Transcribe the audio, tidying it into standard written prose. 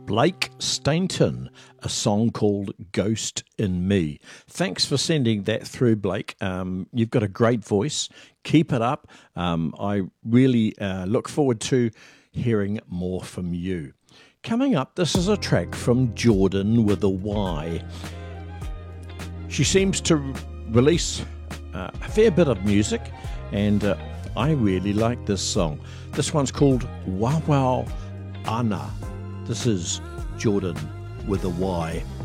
Blake Stainton, a song called Ghost in Me. Thanks for sending that through, Blake. You've got a great voice. Keep it up. I really look forward to hearing more from you. Coming up, this is a track from Jordan with a Y. She seems to release a fair bit of music, and I really like this song. This one's called Wow Wow Ana. This is Jordan with a Y.